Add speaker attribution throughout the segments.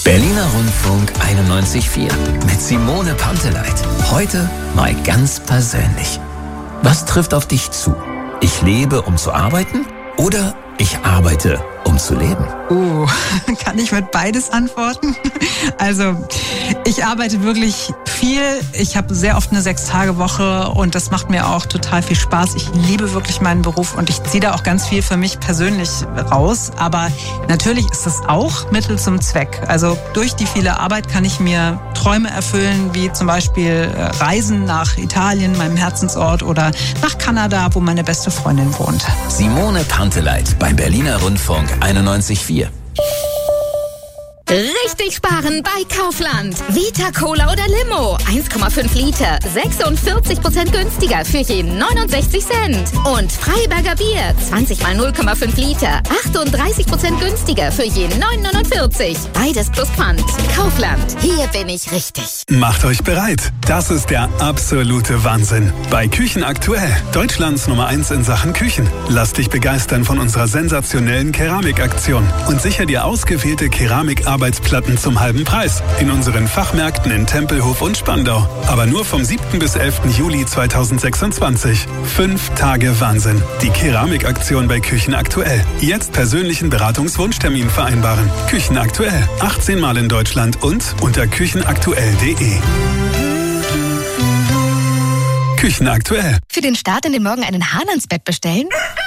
Speaker 1: Berliner Rundfunk 91.4 mit Simone Panteleit. Heute mal ganz persönlich. Was trifft auf dich zu? Ich lebe, um zu arbeiten? Oder ich arbeite, um zu leben?
Speaker 2: Kann ich mit beides antworten? Also, ich arbeite wirklich viel. Ich habe sehr oft eine 6-Tage-Woche und das macht mir auch total viel Spaß. Ich liebe wirklich meinen Beruf und ich ziehe da auch ganz viel für mich persönlich raus. Aber natürlich ist es auch Mittel zum Zweck. Also durch die viele Arbeit kann ich mir Träume erfüllen, wie zum Beispiel Reisen nach Italien, meinem Herzensort, oder nach Kanada, wo meine beste Freundin wohnt.
Speaker 1: Simone Panteleit beim Berliner Rundfunk 91.4.
Speaker 3: Richtig sparen bei Kaufland. Vita Cola oder Limo. 1,5 Liter. 46% günstiger für jeden 69 Cent. Und Freiberger Bier. 20 mal 0,5 Liter. 38% günstiger für jeden 9,49. Beides plus Pfand. Kaufland. Hier bin ich richtig.
Speaker 4: Macht euch bereit. Das ist der absolute Wahnsinn. Bei Küchen aktuell. Deutschlands Nummer 1 in Sachen Küchen. Lass dich begeistern von unserer sensationellen Keramikaktion. Und sicher dir ausgewählte Keramikarbeitsplatten zum halben Preis. In unseren Fachmärkten in Tempelhof und Spandau. Aber nur vom 7. bis 11. Juli 2026. 5 Tage Wahnsinn. Die Keramikaktion bei Küchen aktuell. Jetzt persönlichen Beratungswunschtermin vereinbaren. Küchen aktuell. 18 Mal in Deutschland und unter küchenaktuell.de. Küchen aktuell.
Speaker 5: Für den Start in den Morgen einen Hahn ans Bett bestellen?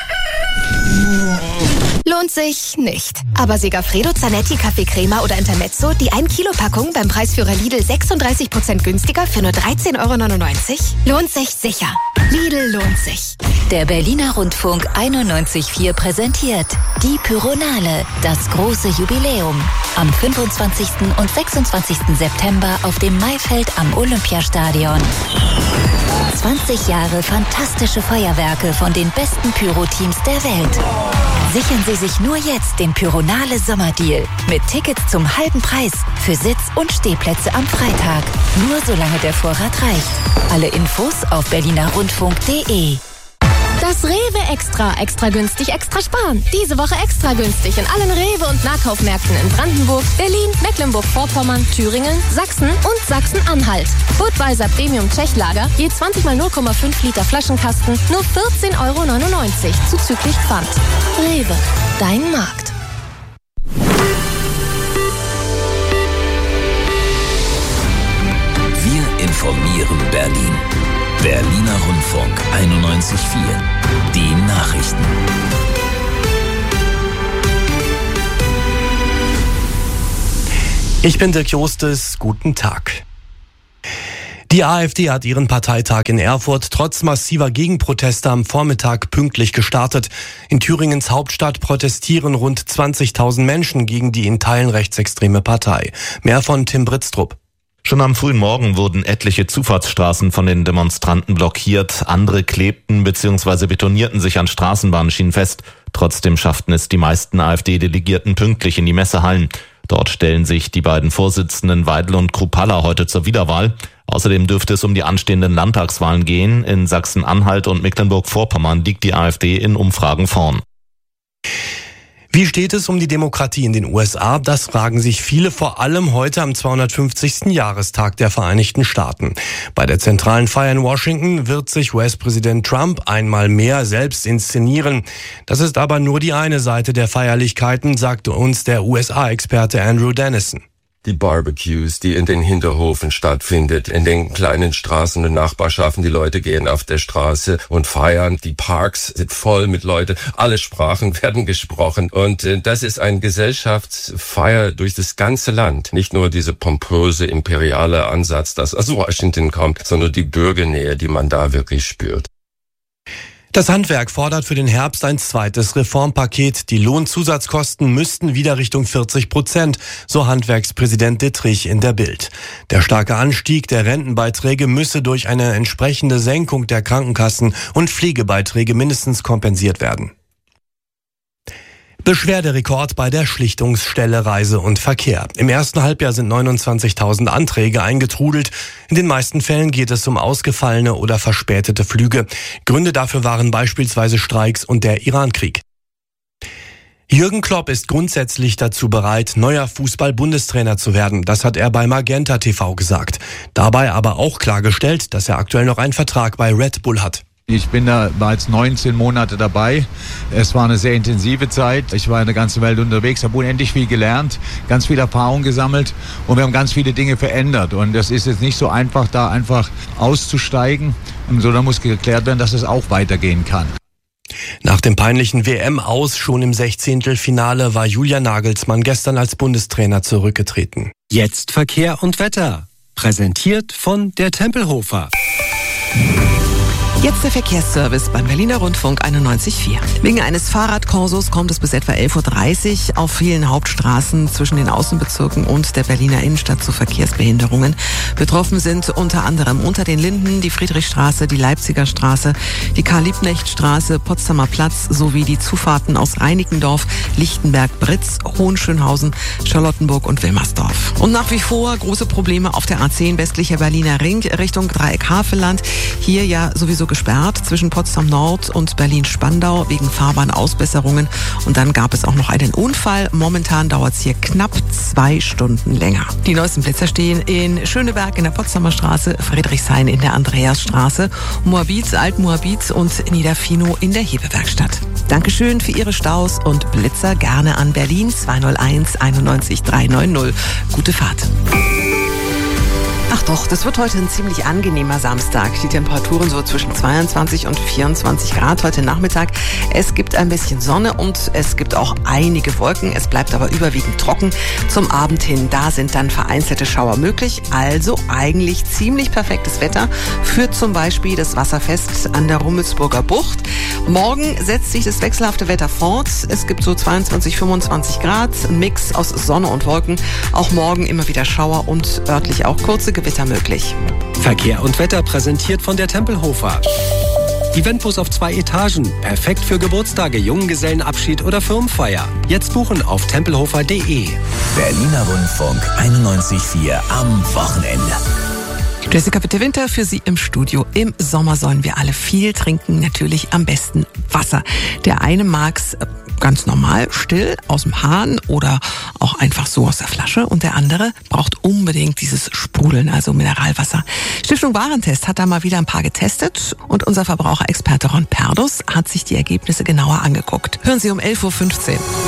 Speaker 5: Lohnt sich nicht. Aber Segafredo, Zanetti, Kaffeecrema oder Intermezzo, die 1-Kilo-Packung beim Preisführer Lidl 36% günstiger für nur 13,99 €? Lohnt sich sicher. Lidl lohnt sich.
Speaker 3: Der Berliner Rundfunk 91.4 präsentiert die Pyronale, das große Jubiläum. Am 25. und 26. September auf dem Maifeld am Olympiastadion. 20 Jahre fantastische Feuerwerke von den besten Pyro-Teams der Welt. Sichern Sie sich nur jetzt den Pyronale Sommerdeal mit Tickets zum halben Preis für Sitz- und Stehplätze am Freitag. Nur solange der Vorrat reicht. Alle Infos auf berlinerrundfunk.de.
Speaker 5: Das Rewe Extra günstig, extra sparen. Diese Woche extra günstig in allen Rewe- und Nahkaufmärkten in Brandenburg, Berlin, Mecklenburg-Vorpommern, Thüringen, Sachsen und Sachsen-Anhalt. Budweiser Premium Tschechlager, je 20 mal 0,5 Liter Flaschenkasten, nur 14,99 € zuzüglich Pfand. Rewe, dein Markt.
Speaker 1: Wir informieren Berlin. Berliner Rundfunk 91.4. Die Nachrichten.
Speaker 6: Ich bin Dirk Jostes. Guten Tag. Die AfD hat ihren Parteitag in Erfurt trotz massiver Gegenproteste am Vormittag pünktlich gestartet. In Thüringens Hauptstadt protestieren rund 20.000 Menschen gegen die in Teilen rechtsextreme Partei. Mehr von Tim Britztrup.
Speaker 7: Schon am frühen Morgen wurden etliche Zufahrtsstraßen von den Demonstranten blockiert. Andere klebten bzw. betonierten sich an Straßenbahnschienen fest. Trotzdem schafften es die meisten AfD-Delegierten pünktlich in die Messehallen. Dort stellen sich die beiden Vorsitzenden Weidel und Kruppalla heute zur Wiederwahl. Außerdem dürfte es um die anstehenden Landtagswahlen gehen. In Sachsen-Anhalt und Mecklenburg-Vorpommern liegt die AfD in Umfragen vorn.
Speaker 6: Wie steht es um die Demokratie in den USA? Das fragen sich viele, vor allem heute am 250. Jahrestag der Vereinigten Staaten. Bei der zentralen Feier in Washington wird sich US-Präsident Trump einmal mehr selbst inszenieren. Das ist aber nur die eine Seite der Feierlichkeiten, sagte uns der USA-Experte Andrew Dennison.
Speaker 8: Die Barbecues, die in den Hinterhofen stattfindet, in den kleinen Straßen und Nachbarschaften. Die Leute gehen auf der Straße und feiern. Die Parks sind voll mit Leuten. Alle Sprachen werden gesprochen. Und das ist eine Gesellschaftsfeier durch das ganze Land. Nicht nur dieser pompöse, imperiale Ansatz, das aus Washington kommt, sondern die Bürgernähe, die man da wirklich spürt.
Speaker 6: Das Handwerk fordert für den Herbst ein zweites Reformpaket. Die Lohnzusatzkosten müssten wieder Richtung 40%, so Handwerkspräsident Dittrich in der Bild. Der starke Anstieg der Rentenbeiträge müsse durch eine entsprechende Senkung der Krankenkassen- und Pflegebeiträge mindestens kompensiert werden. Beschwerderekord bei der Schlichtungsstelle Reise und Verkehr. Im ersten Halbjahr sind 29.000 Anträge eingetrudelt. In den meisten Fällen geht es um ausgefallene oder verspätete Flüge. Gründe dafür waren beispielsweise Streiks und der Irankrieg. Jürgen Klopp ist grundsätzlich dazu bereit, neuer Fußball-Bundestrainer zu werden. Das hat er bei Magenta TV gesagt. Dabei aber auch klargestellt, dass er aktuell noch einen Vertrag bei Red Bull hat.
Speaker 9: Ich war jetzt 19 Monate dabei. Es war eine sehr intensive Zeit. Ich war in der ganzen Welt unterwegs, habe unendlich viel gelernt, ganz viel Erfahrung gesammelt und wir haben ganz viele Dinge verändert. Und das ist jetzt nicht so einfach, da einfach auszusteigen. Und so, da muss geklärt werden, dass es auch weitergehen kann.
Speaker 6: Nach dem peinlichen WM-Aus schon im 16. war Julian Nagelsmann gestern als Bundestrainer zurückgetreten.
Speaker 10: Jetzt Verkehr und Wetter. Präsentiert von der Tempelhofer.
Speaker 11: Jetzt der Verkehrsservice beim Berliner Rundfunk 91.4. Wegen eines Fahrradkorsos kommt es bis etwa 11.30 Uhr auf vielen Hauptstraßen zwischen den Außenbezirken und der Berliner Innenstadt zu Verkehrsbehinderungen. Betroffen sind unter anderem unter den Linden die Friedrichstraße, die Leipziger Straße, die Karl-Liebknecht-Straße, Potsdamer Platz sowie die Zufahrten aus Reinickendorf, Lichtenberg, Britz, Hohenschönhausen, Charlottenburg und Wilmersdorf. Und nach wie vor große Probleme auf der A10 westlicher Berliner Ring Richtung Dreieck-Havelland. Hier ja sowieso gesperrt zwischen Potsdam Nord und Berlin-Spandau wegen Fahrbahnausbesserungen. Und dann gab es auch noch einen Unfall. Momentan dauert es hier knapp 2 Stunden länger. Die neuesten Blitzer stehen in Schöneberg in der Potsdamer Straße, Friedrichshain in der Andreasstraße, Moabit, Alt-Moabit und Niederfino in der Hebewerkstatt. Dankeschön für Ihre Staus und Blitzer gerne an Berlin 201 91 390. Gute Fahrt. Ach doch, das wird heute ein ziemlich angenehmer Samstag. Die Temperaturen so zwischen 22 und 24 Grad heute Nachmittag. Es gibt ein bisschen Sonne und es gibt auch einige Wolken. Es bleibt aber überwiegend trocken. Zum Abend hin, da sind dann vereinzelte Schauer möglich. Also eigentlich ziemlich perfektes Wetter für zum Beispiel das Wasserfest an der Rummelsburger Bucht. Morgen setzt sich das wechselhafte Wetter fort. Es gibt so 22, 25 Grad, ein Mix aus Sonne und Wolken. Auch morgen immer wieder Schauer und örtlich auch kurze Gewitter möglich.
Speaker 10: Verkehr und Wetter präsentiert von der Tempelhofer. Eventbus auf 2 Etagen. Perfekt für Geburtstage, Junggesellenabschied oder Firmenfeier. Jetzt buchen auf tempelhofer.de.
Speaker 1: Berliner Rundfunk 91.4 am Wochenende.
Speaker 11: Jessica Witte-Winter für Sie im Studio. Im Sommer sollen wir alle viel trinken, natürlich am besten Wasser. Der eine mag's ganz normal, still, aus dem Hahn oder auch einfach so aus der Flasche. Und der andere braucht unbedingt dieses Sprudeln, also Mineralwasser. Stiftung Warentest hat da mal wieder ein paar getestet und unser Verbraucherexperte Ron Perdus hat sich die Ergebnisse genauer angeguckt. Hören Sie um 11.15 Uhr.